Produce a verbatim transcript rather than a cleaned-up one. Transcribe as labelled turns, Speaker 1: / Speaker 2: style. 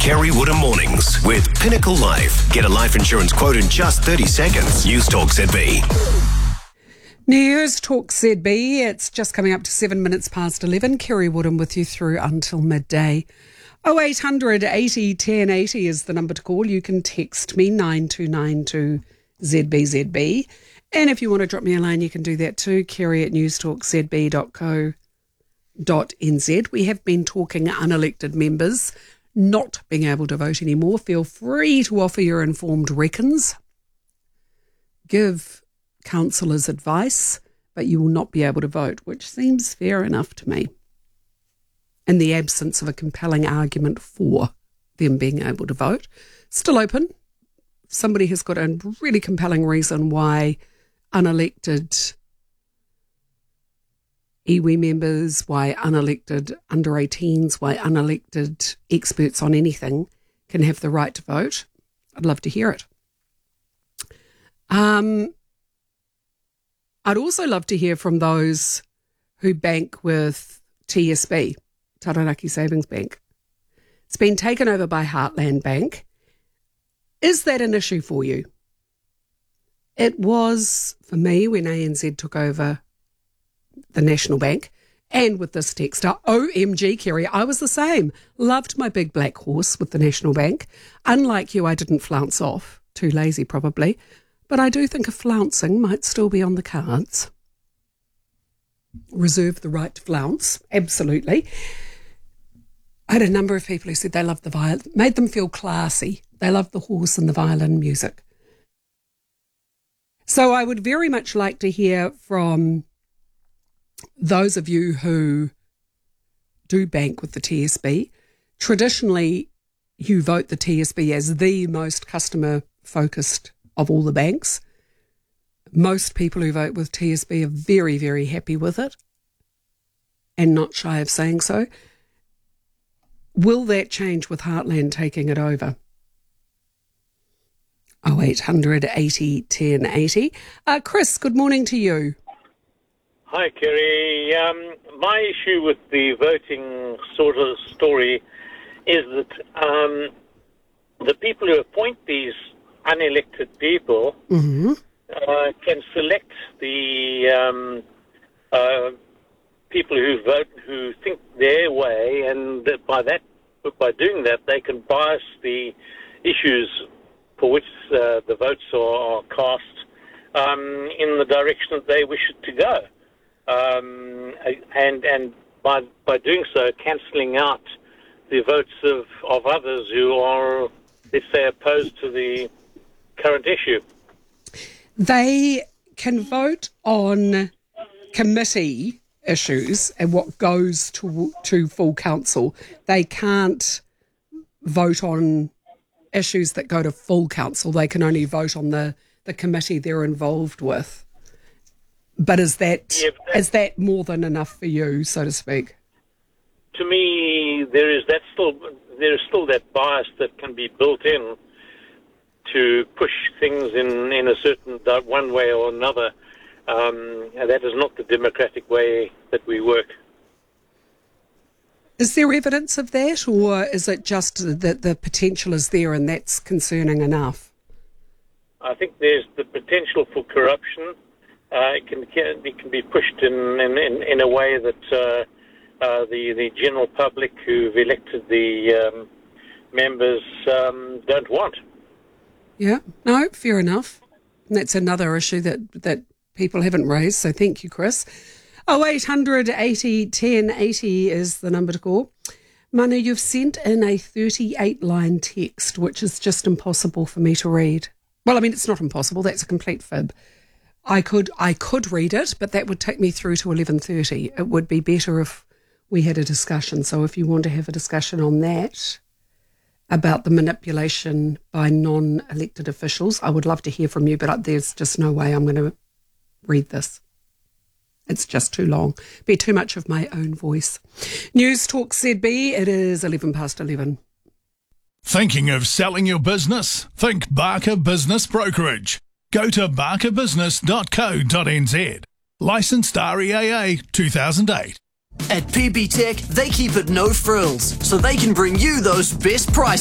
Speaker 1: Kerry Woodham Mornings with Pinnacle Life. Get a life insurance quote in just thirty seconds. News Talk Z B.
Speaker 2: News Talk Z B. It's just coming up to seven minutes past eleven. Kerry Woodham with you through until midday. oh eight hundred eighty ten eighty is the number to call. You can text me nine two nine two Z B Z B. And if you want to drop me a line, you can do that too. Kerry at newstalk z b dot co dot n z. We have been talking unelected members not being able to vote anymore. Feel free to offer your informed reckons. Give councillors advice, but you will not be able to vote, which seems fair enough to me, in the absence of a compelling argument for them being able to vote. Still open. If somebody has got a really compelling reason why unelected iwi members, why unelected under eighteens, why unelected experts on anything can have the right to vote, I'd love to hear it. Um, I'd also love to hear from those who bank with T S B, Taranaki Savings Bank. It's been taken over by Heartland Bank. Is that an issue for you? It was for me when A N Z took over the National Bank, and with this texter, O M G, Kerry, I was the same. Loved my big black horse with the National Bank. Unlike you, I didn't flounce off. Too lazy, probably. But I do think a flouncing might still be on the cards. Reserve the right to flounce, absolutely. I had a number of people who said they loved the violin, made them feel classy. They loved the horse and the violin music. So I would very much like to hear from those of you who do bank with the T S B. Traditionally, you vote the T S B as the most customer-focused of all the banks. Most people who vote with T S B are very, very happy with it and not shy of saying so. Will that change with Heartland taking it over? oh eight hundred eighty ten eighty. Uh, Chris, good morning to you.
Speaker 3: Hi, Kerry. Um, my issue with the voting sort of story is that um, the people who appoint these unelected people
Speaker 2: mm-hmm.
Speaker 3: uh, can select the um, uh, people who vote, who think their way, and that by that, by doing that, they can bias the issues for which uh, the votes are, are cast um, in the direction that they wish it to go. Um, and and by by doing so, cancelling out the votes of, of others who are, let's say, opposed to the current issue.
Speaker 2: They can vote on committee issues and what goes to to full council. They can't vote on issues that go to full council. They can only vote on the, the committee they're involved with. But is that yeah, but is that more than enough for you, so to speak?
Speaker 3: To me, there is that still there is still that bias that can be built in to push things in, in a certain one way or another. Um, and that is not the democratic way that we work.
Speaker 2: Is there evidence of that, or is it just that the potential is there and that's concerning enough?
Speaker 3: I think there's the potential for corruption. Uh, it can, can it can be pushed in in, in, in a way that uh, uh, the the general public who've elected the um, members um, don't want.
Speaker 2: Yeah, no, fair enough. And that's another issue that that people haven't raised. So thank you, Chris. Oh eight hundred eighty ten eighty is the number to call. Manu, you've sent in a thirty-eight line text, which is just impossible for me to read. Well, I mean, it's not impossible. That's a complete fib. I could I could read it, but that would take me through to eleven thirty. It would be better if we had a discussion. So if you want to have a discussion on that, about the manipulation by non-elected officials, I would love to hear from you, but there's just no way I'm going to read this. It's just too long. Be too much of my own voice. News Talk Z B, it is eleven past eleven.
Speaker 4: Thinking of selling your business? Think Barker Business Brokerage. Go to barker business dot co dot n z. Licensed R E A A two thousand eight.
Speaker 5: At P B Tech, they keep it no frills, so they can bring you those best prices.